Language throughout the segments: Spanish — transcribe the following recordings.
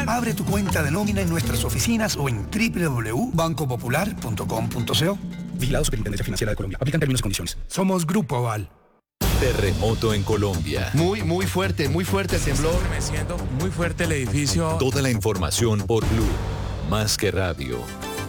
Abre tu cuenta de nómina en nuestras oficinas o en www.bancopopular.com.co. Vigilado Superintendencia Financiera de Colombia. Aplican términos y condiciones. Somos Grupo Aval. Terremoto en Colombia. Muy fuerte el temblor. Estremeciendo muy fuerte el edificio. Toda la información por Blue. Más que radio.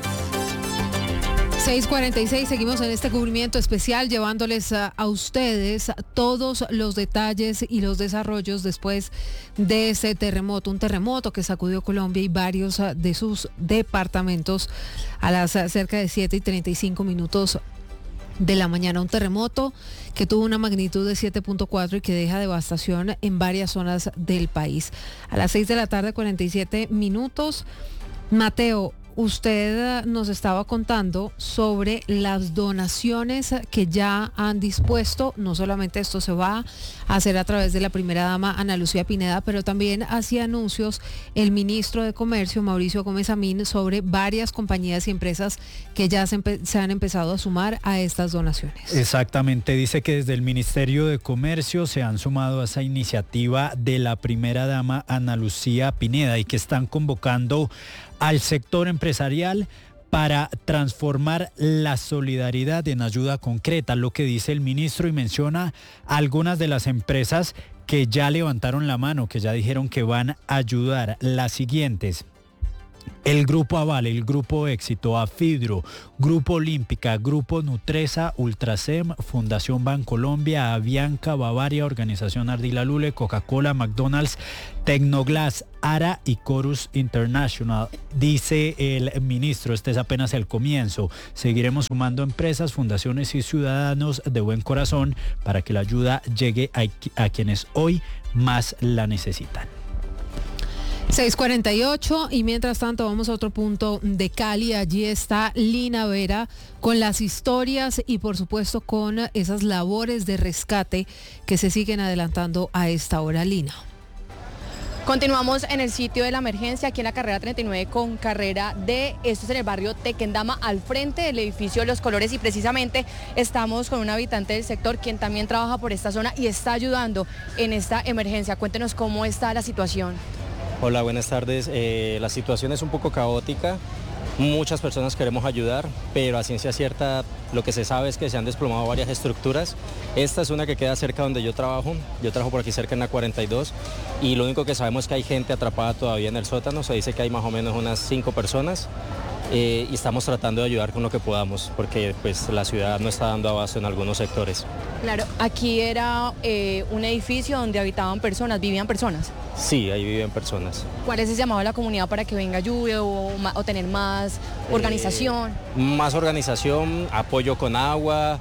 6:46, seguimos en este cubrimiento especial llevándoles a ustedes todos los detalles y los desarrollos después de ese terremoto, un terremoto que sacudió Colombia y varios de sus departamentos a las cerca de 7:35 de la mañana. Un terremoto que tuvo una magnitud de 7.4 y que deja devastación en varias zonas del país. A las 6:47 p.m, Mateo, usted nos estaba contando sobre las donaciones que ya han dispuesto. No solamente esto se va a hacer a través de la primera dama Ana Lucía Pineda, pero también hacía anuncios el ministro de Comercio, Mauricio Gómez Amín, sobre varias compañías y empresas que ya se han empezado a sumar a estas donaciones. Exactamente, dice que desde el Ministerio de Comercio se han sumado a esa iniciativa de la primera dama Ana Lucía Pineda y que están convocando al sector empresarial para transformar la solidaridad en ayuda concreta, lo que dice el ministro, y menciona algunas de las empresas que ya levantaron la mano, que ya dijeron que van a ayudar. Las siguientes: el Grupo Aval, el Grupo Éxito, Afidro, Grupo Olímpica, Grupo Nutresa, Ultrasem, Fundación Bancolombia, Avianca, Bavaria, Organización Ardila Lule, Coca-Cola, McDonald's, Tecnoglass, ARA y Chorus International. Dice el ministro, este es apenas el comienzo. Seguiremos sumando empresas, fundaciones y ciudadanos de buen corazón para que la ayuda llegue a quienes hoy más la necesitan. 6:48 y mientras tanto vamos a otro punto de Cali. Allí está Lina Vera con las historias y por supuesto con esas labores de rescate que se siguen adelantando a esta hora. Lina. Continuamos en el sitio de la emergencia, aquí en la carrera 39 con carrera D. Esto es en el barrio Tequendama, al frente del edificio Los Colores, y precisamente estamos con un habitante del sector quien también trabaja por esta zona y está ayudando en esta emergencia. Cuéntenos cómo está la situación. Hola, buenas tardes. La situación es un poco caótica. Muchas personas queremos ayudar, pero a ciencia cierta lo que se sabe es que se han desplomado varias estructuras. Esta es una que queda cerca donde yo trabajo. Yo trabajo por aquí cerca en la 42 y lo único que sabemos es que hay gente atrapada todavía en el sótano. Se dice que hay más o menos unas 5 personas. Y estamos tratando de ayudar con lo que podamos, porque pues la ciudad no está dando abasto en algunos sectores. Claro, aquí era un edificio donde habitaban personas, vivían personas. Sí, ahí viven personas. ¿Cuál es el llamado a la comunidad para que venga ayuda o tener más organización? Más organización, apoyo con agua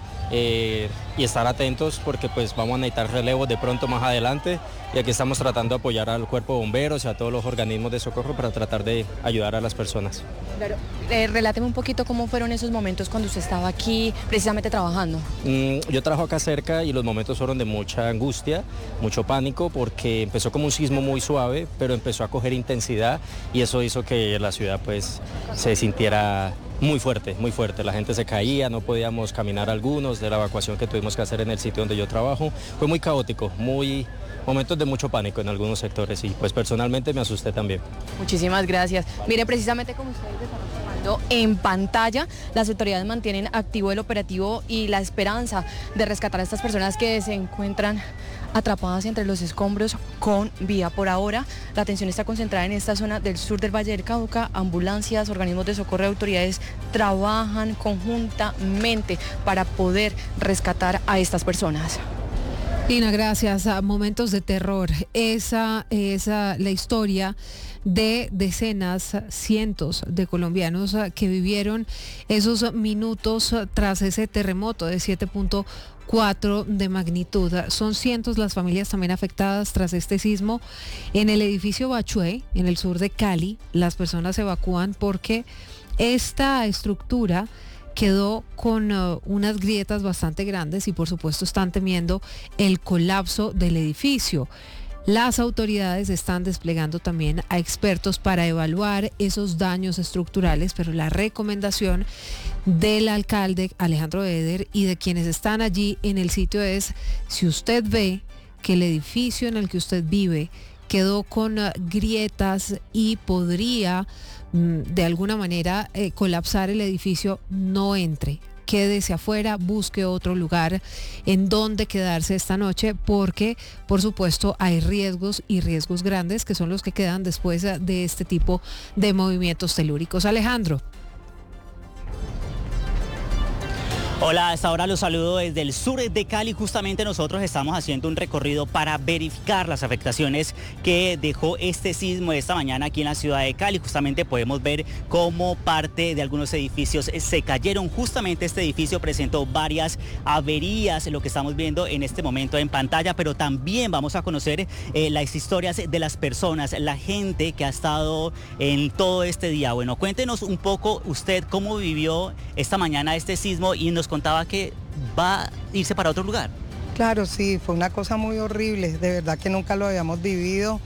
y estar atentos porque pues vamos a necesitar relevos de pronto más adelante, y aquí estamos tratando de apoyar al cuerpo de bomberos y a todos los organismos de socorro para tratar de ayudar a las personas. Claro. Reláteme un poquito cómo fueron esos momentos cuando usted estaba aquí precisamente trabajando. Yo trabajo acá cerca y los momentos fueron de mucha angustia, mucho pánico, porque empezó como un sismo muy suave, pero empezó a coger intensidad y eso hizo que la ciudad pues se sintiera muy fuerte, muy fuerte. La gente se caía, no podíamos caminar algunos de la evacuación que tuvimos que hacer en el sitio donde yo trabajo. Fue muy caótico, momentos de mucho pánico en algunos sectores y pues personalmente me asusté también. Muchísimas gracias. Mire, precisamente como ustedes están observando en pantalla, las autoridades mantienen activo el operativo y la esperanza de rescatar a estas personas que se encuentran atrapadas entre los escombros con vida. Por ahora, la atención está concentrada en esta zona del sur del Valle del Cauca. Ambulancias, organismos de socorro y autoridades trabajan conjuntamente para poder rescatar a estas personas. Lina, gracias. A momentos de terror. Esa es la historia de decenas, cientos de colombianos que vivieron esos minutos tras ese terremoto de 7.4 de magnitud. Son cientos las familias también afectadas tras este sismo. En el edificio Bachué, en el sur de Cali, las personas se evacúan porque esta estructura quedó con unas grietas bastante grandes y por supuesto están temiendo el colapso del edificio. Las autoridades están desplegando también a expertos para evaluar esos daños estructurales, pero la recomendación del alcalde Alejandro Eder y de quienes están allí en el sitio es: si usted ve que el edificio en el que usted vive quedó con grietas y podría de alguna manera colapsar el edificio, no entre. Quédese afuera, busque otro lugar en donde quedarse esta noche, porque por supuesto hay riesgos y riesgos grandes que son los que quedan después de este tipo de movimientos telúricos. Alejandro. Hola, hasta ahora los saludo desde el sur de Cali. Justamente nosotros estamos haciendo un recorrido para verificar las afectaciones que dejó este sismo esta mañana aquí en la ciudad de Cali. Justamente podemos ver cómo parte de algunos edificios se cayeron. Justamente este edificio presentó varias averías, lo que estamos viendo en este momento en pantalla, pero también vamos a conocer las historias de las personas, la gente que ha estado en todo este día. Bueno, cuéntenos un poco usted cómo vivió esta mañana este sismo y nos contaba que va a irse para otro lugar. Claro, sí, fue una cosa muy horrible, de verdad que nunca lo habíamos vivido.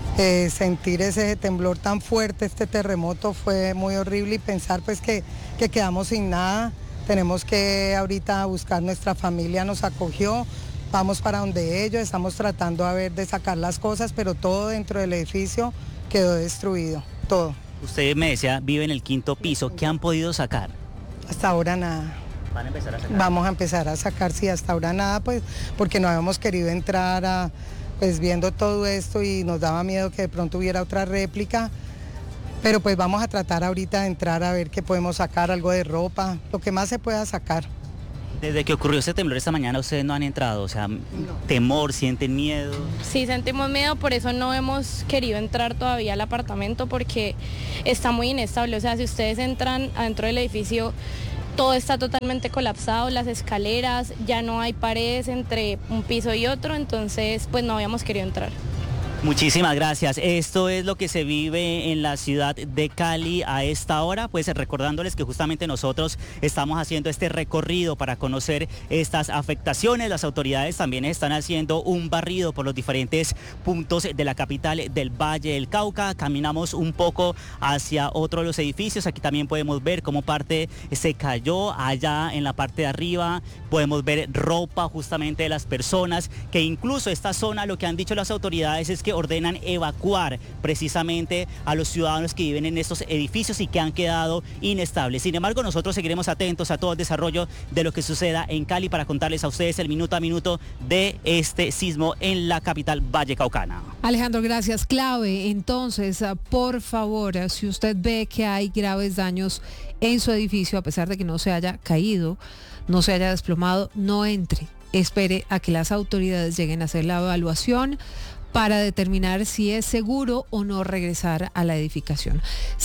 Sentir ese temblor tan fuerte, este terremoto fue muy horrible y pensar pues que quedamos sin nada. Tenemos que ahorita buscar, nuestra familia nos acogió, vamos para donde ellos, estamos tratando a ver de sacar las cosas, pero todo dentro del edificio quedó destruido, todo. Usted me decía, vive en el 5º piso, ¿qué han podido sacar? Hasta ahora nada. ¿Van a empezar a sacar? Vamos a empezar a sacar, sí, hasta ahora nada, pues, porque no habíamos querido entrar pues viendo todo esto y nos daba miedo que de pronto hubiera otra réplica, pero pues vamos a tratar ahorita de entrar a ver qué podemos sacar, algo de ropa, lo que más se pueda sacar. Desde que ocurrió ese temblor esta mañana, ustedes no han entrado, o sea, temor, sienten miedo. Sí, sentimos miedo, por eso no hemos querido entrar todavía al apartamento, porque está muy inestable. O sea, si ustedes entran adentro del edificio, todo está totalmente colapsado, las escaleras, ya no hay paredes entre un piso y otro, entonces pues no habíamos querido entrar. Muchísimas gracias. Esto es lo que se vive en la ciudad de Cali a esta hora, pues recordándoles que justamente nosotros estamos haciendo este recorrido para conocer estas afectaciones. Las autoridades también están haciendo un barrido por los diferentes puntos de la capital del Valle del Cauca. Caminamos un poco hacia otro de los edificios. Aquí también podemos ver cómo parte se cayó allá en la parte de arriba. Podemos ver ropa justamente de las personas, que incluso esta zona, lo que han dicho las autoridades es que ordenan evacuar precisamente a los ciudadanos que viven en estos edificios y que han quedado inestables. Sin embargo, nosotros seguiremos atentos a todo el desarrollo de lo que suceda en Cali para contarles a ustedes el minuto a minuto de este sismo en la capital vallecaucana. Alejandro, gracias. Clave, entonces, por favor, si usted ve que hay graves daños en su edificio, a pesar de que no se haya caído, no se haya desplomado, no entre. Espere a que las autoridades lleguen a hacer la evaluación para determinar si es seguro o no regresar a la edificación.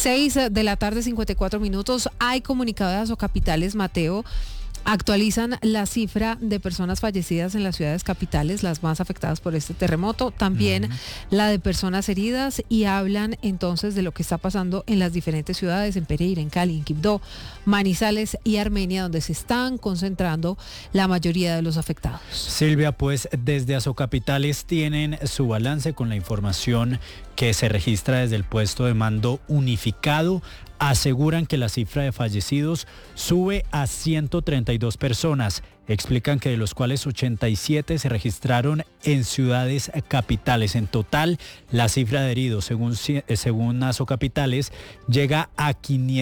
6 de la tarde, 54 minutos. Hay comunicado de Azocapitales, Mateo. Actualizan la cifra de personas fallecidas en las ciudades capitales, las más afectadas por este terremoto, también la de personas heridas, y hablan entonces de lo que está pasando en las diferentes ciudades, en Pereira, en Cali, en Quibdó, Manizales y Armenia, donde se están concentrando la mayoría de los afectados. Silvia, pues desde Azocapitales tienen su balance con la información que se registra desde el puesto de mando unificado. Aseguran que la cifra de fallecidos sube a 132 personas. Explican que de los cuales 87 se registraron en ciudades capitales. En total, la cifra de heridos, según Azocapitales, llega a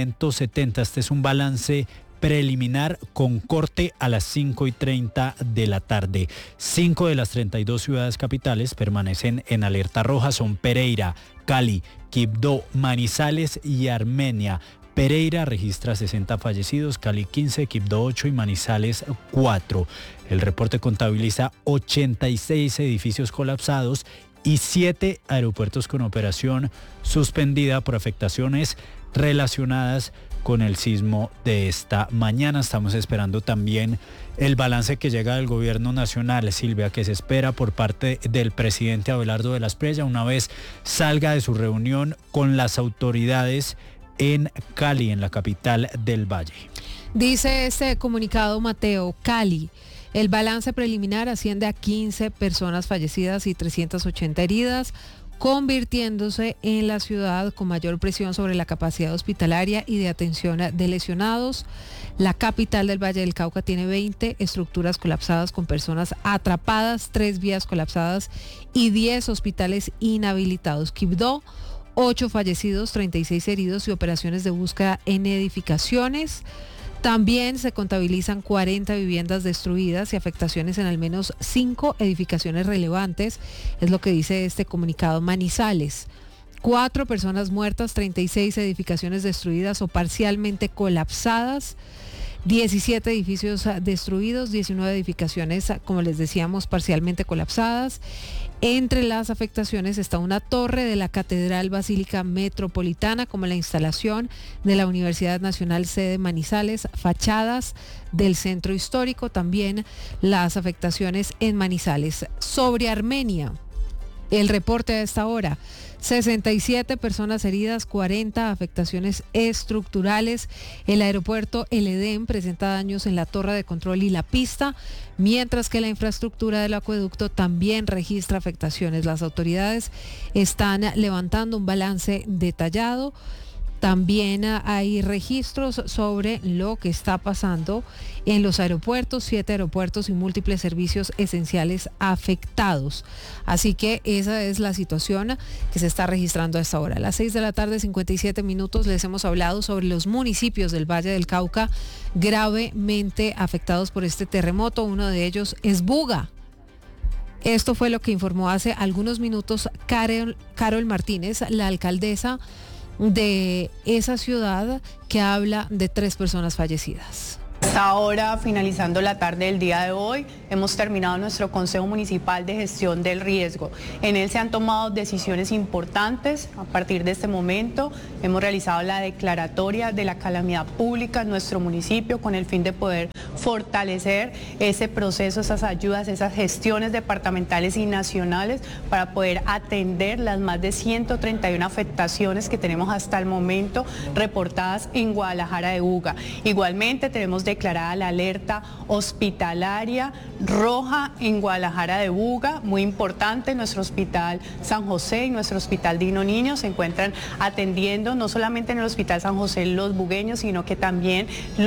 570. Este es un balance preliminar con corte a las 5:30 de la tarde. 5 de las 32 ciudades capitales permanecen en alerta roja. Son Pereira, Cali, Quibdó, Manizales y Armenia. Pereira registra 60 fallecidos, Cali 15, Quibdó 8 y Manizales 4. El reporte contabiliza 86 edificios colapsados y 7 aeropuertos con operación suspendida por afectaciones relacionadas con el sismo de esta mañana. Estamos esperando también el balance que llega del gobierno nacional, Silvia, que se espera por parte del presidente Abelardo de la Espriella una vez salga de su reunión con las autoridades en Cali, en la capital del Valle. Dice este comunicado, Mateo, Cali. El balance preliminar asciende a 15 personas fallecidas y 380 heridas. convirtiéndose en la ciudad con mayor presión sobre la capacidad hospitalaria y de atención de lesionados. La capital del Valle del Cauca tiene 20 estructuras colapsadas con personas atrapadas, 3 vías colapsadas y 10 hospitales inhabilitados. Quibdó, 8 fallecidos, 36 heridos y operaciones de búsqueda en edificaciones. También se contabilizan 40 viviendas destruidas y afectaciones en al menos 5 edificaciones relevantes, es lo que dice este comunicado. Manizales, 4 personas muertas, 36 edificaciones destruidas o parcialmente colapsadas, 17 edificios destruidos, 19 edificaciones, como les decíamos, parcialmente colapsadas. Entre las afectaciones está una torre de la Catedral Basílica Metropolitana, como la instalación de la Universidad Nacional sede Manizales, fachadas del centro histórico, también las afectaciones en Manizales. Sobre Armenia, el reporte a esta hora: 67 personas heridas, 40 afectaciones estructurales. El aeropuerto El Edén presenta daños en la torre de control y la pista, mientras que la infraestructura del acueducto también registra afectaciones. Las autoridades están levantando un balance detallado. También hay registros sobre lo que está pasando en los aeropuertos, 7 aeropuertos y múltiples servicios esenciales afectados. Así que esa es la situación que se está registrando a esta hora. A las 6 de la tarde, 57 minutos, les hemos hablado sobre los municipios del Valle del Cauca gravemente afectados por este terremoto. Uno de ellos es Buga. Esto fue lo que informó hace algunos minutos Carol Martínez, la alcaldesa de esa ciudad, que habla de 3 personas fallecidas. Hasta ahora, finalizando la tarde del día de hoy, hemos terminado nuestro Consejo Municipal de Gestión del Riesgo. En él se han tomado decisiones importantes. A partir de este momento hemos realizado la declaratoria de la calamidad pública en nuestro municipio con el fin de poder fortalecer ese proceso, esas ayudas, esas gestiones departamentales y nacionales para poder atender las más de 131 afectaciones que tenemos hasta el momento reportadas en Guadalajara de Buga. Igualmente tenemos declarada la alerta hospitalaria roja en Guadalajara de Buga, muy importante. Nuestro hospital San José y nuestro hospital Dino Niño se encuentran atendiendo no solamente en el hospital San José los bugueños, sino que también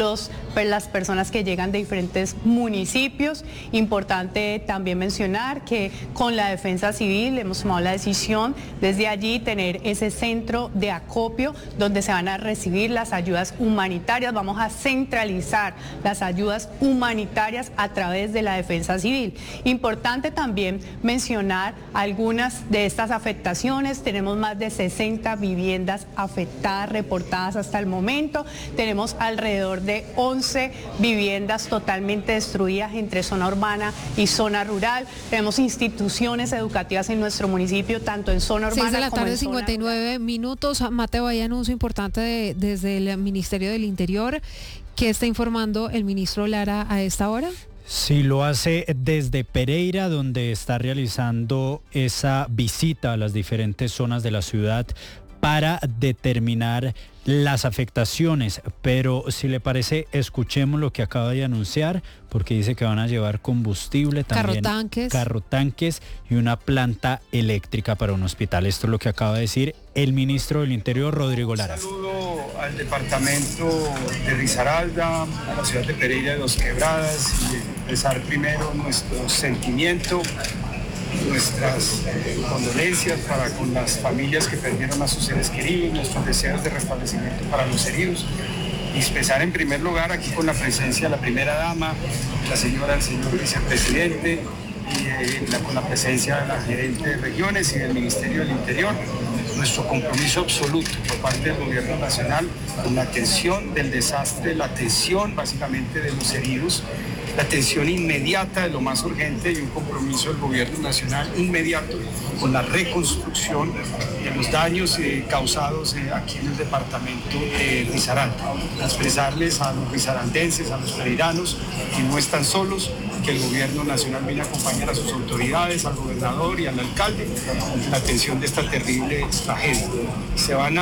las personas que llegan de diferentes municipios. Importante también mencionar que con la Defensa Civil hemos tomado la decisión desde allí tener ese centro de acopio donde se van a recibir las ayudas humanitarias. Vamos a centralizar las ayudas humanitarias a través de la Defensa Civil. Importante también mencionar algunas de estas afectaciones. Tenemos más de 60 viviendas afectadas, reportadas hasta el momento. Tenemos alrededor de 11 viviendas totalmente destruidas entre zona urbana y zona rural. Tenemos instituciones educativas en nuestro municipio, tanto en zona urbana 6 de la como tarde, en 59 minutos. Mateo, hay anuncio importante desde el Ministerio del Interior. ¿Qué está informando el ministro Lara a esta hora? Sí, lo hace desde Pereira, donde está realizando esa visita a las diferentes zonas de la ciudad para determinar las afectaciones, pero si le parece, escuchemos lo que acaba de anunciar, porque dice que van a llevar combustible, también carrotanques y una planta eléctrica para un hospital. Esto es lo que acaba de decir el ministro del Interior, Rodrigo Lara. Un saludo al departamento de Risaralda, a la ciudad de Pereira de Dos Quebradas, y expresar primero nuestro sentimiento, nuestras condolencias para con las familias que perdieron a sus seres queridos, nuestros deseos de restablecimiento para los heridos, y expresar en primer lugar aquí con la presencia de la primera dama, el señor vicepresidente, y con la presencia de la gerente de regiones y del Ministerio del Interior, nuestro compromiso absoluto por parte del Gobierno Nacional con la atención del desastre, la atención básicamente de los heridos, la atención inmediata de lo más urgente y un compromiso del Gobierno Nacional inmediato con la reconstrucción de los daños causados aquí en el departamento de Risaralda. Expresarles a los risaraldenses, a los pereiranos, que no están solos, que el gobierno nacional viene a acompañar a sus autoridades, al gobernador y al alcalde en la atención de esta terrible tragedia. Se van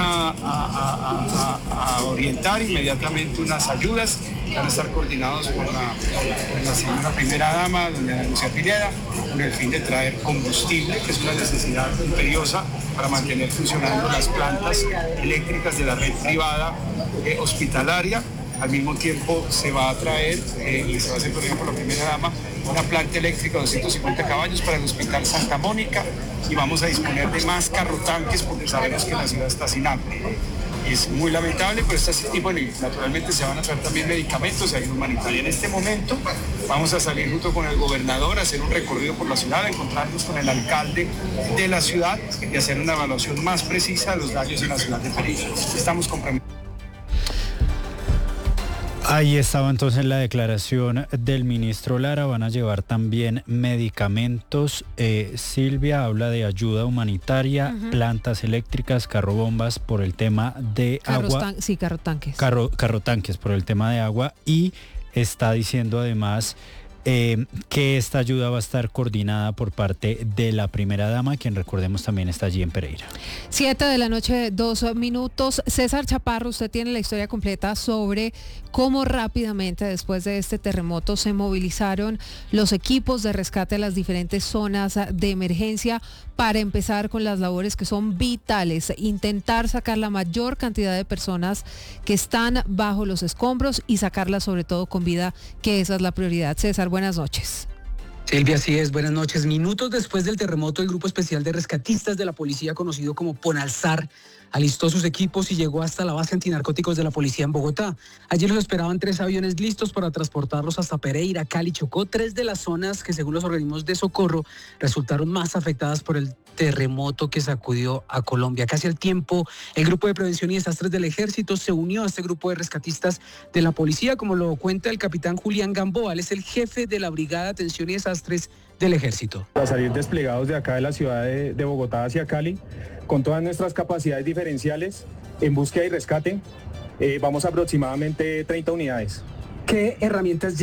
a orientar inmediatamente unas ayudas, van a estar coordinados por la señora primera dama, doña Lucía Pineda, con el fin de traer combustible, que es una necesidad imperiosa para mantener funcionando las plantas eléctricas de la red privada hospitalaria. Al mismo tiempo se va a traer, y se va a hacer por ejemplo por la primera dama, una planta eléctrica de 250 caballos para el Hospital Santa Mónica, y vamos a disponer de más carrotanques porque sabemos que la ciudad está sin agua. Es muy lamentable, pero y bueno, y naturalmente se van a traer también medicamentos y ayuda humanitaria. En este momento vamos a salir junto con el gobernador a hacer un recorrido por la ciudad, a encontrarnos con el alcalde de la ciudad y hacer una evaluación más precisa de los daños en la ciudad de Pereira. Estamos comprometidos. Ahí estaba entonces la declaración del ministro Lara. Van a llevar también medicamentos. Silvia habla de ayuda humanitaria, plantas eléctricas, carrobombas por el tema de agua. Sí, carrotanques. Carrotanques por el tema de agua, y está diciendo además que esta ayuda va a estar coordinada por parte de la primera dama, quien recordemos también está allí en Pereira. 7:02 p.m. César Chaparro, usted tiene la historia completa sobre cómo rápidamente después de este terremoto se movilizaron los equipos de rescate a las diferentes zonas de emergencia para empezar con las labores que son vitales, intentar sacar la mayor cantidad de personas que están bajo los escombros y sacarlas sobre todo con vida, que esa es la prioridad. César, buenas noches. Silvia, así es, buenas noches. Minutos después del terremoto, el Grupo Especial de Rescatistas de la Policía, conocido como Ponalzar, alistó sus equipos y llegó hasta la base antinarcóticos de la policía en Bogotá. Allí los esperaban 3 aviones listos para transportarlos hasta Pereira, Cali, Chocó, 3 de las zonas que, según los organismos de socorro, resultaron más afectadas por el terremoto que sacudió a Colombia. Casi al tiempo, el Grupo de Prevención y Desastres del Ejército se unió a este grupo de rescatistas de la policía, como lo cuenta el capitán Julián Gamboa. Él es el jefe de la Brigada de Atención y Desastres del Ejército. A salir desplegados de acá de la ciudad de Bogotá hacia Cali, con todas nuestras capacidades diferenciales en búsqueda y rescate, vamos aproximadamente 30 unidades. ¿Qué herramientas